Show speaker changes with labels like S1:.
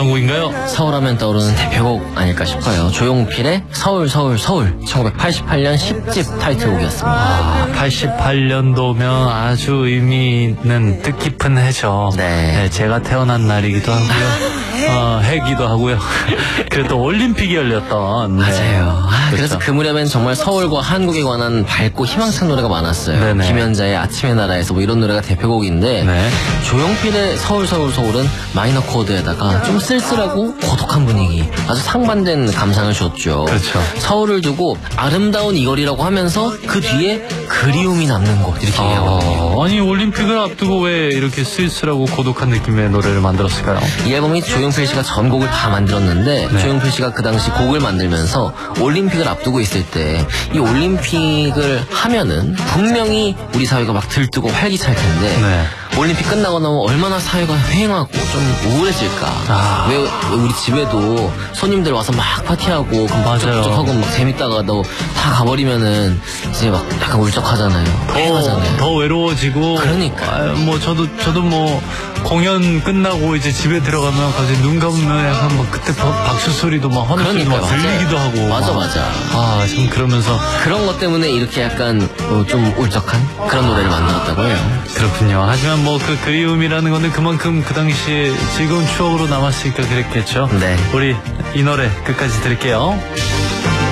S1: 어떤 곡인가요?
S2: 서울하면 떠오르는 대표곡 아닐까 싶어요. 조용필의 서울 서울 서울 1988년 10집 타이틀곡이었습니다.
S1: 88년도면 아주 의미 있는 뜻깊은 해죠.
S2: 네.
S1: 제가 태어난 날이기도 하고요. 해기도 하고요. 그래도 올림픽이 열렸던.
S2: 맞아요.
S1: 그렇죠.
S2: 그래서 그 무렵엔 정말 서울과 한국에 관한 밝고 희망찬 노래가 많았어요.
S1: 네네.
S2: 김연자의 아침의 나라에서 뭐 이런 노래가 대표곡인데
S1: 네.
S2: 조용필의 서울 서울 서울은 마이너 코드에다가 좀 쓸쓸하고 고독한 분위기, 아주 상반된 감상을 줬죠.
S1: 그렇죠.
S2: 서울을 두고 아름다운 이 거리라고 하면서 그 뒤에 그리움이 남는 곳 이렇게 얘기하거든요.
S1: 아니 올림픽을 앞두고 왜 이렇게 쓸쓸하고 고독한 느낌의 노래를 만들었을까요?
S2: 이 앨범이 조용필 씨가 전곡을 다 만들었는데
S1: 네.
S2: 조용필 씨가 그 당시 곡을 만들면서 올림픽을 앞두고 있을 때 이 올림픽을 하면은 분명히 우리 사회가 막 들뜨고 활기찰 텐데
S1: 네.
S2: 올림픽 끝나고 나면 얼마나 사회가 휑하고 좀 우울해질까. 왜 우리 집에도 손님들 와서 막 파티하고 북적북적하고 막 재밌다가도 다 가버리면은 이제 막 약간 울적하잖아요. 휑하잖아요.
S1: 더 외로워지고.
S2: 그러니까.
S1: 뭐 저도 뭐 공연 끝나고 이제 집에 들어가면 갑자기 눈 감으면 약간 막 그때 박수 소리도 막 하는 소리도 막 들리기도 하고.
S2: 맞아.
S1: 참 그러면서
S2: 그런 것 때문에 이렇게 약간 좀 울적한 그런 노래를 만들었다고 해요.
S1: 그렇군요. 하지만 뭐 그 그리움이라는 거는 그만큼 그 당시에 즐거운 추억으로 남았으니까 그랬겠죠.
S2: 네.
S1: 우리 이 노래 끝까지 들을게요.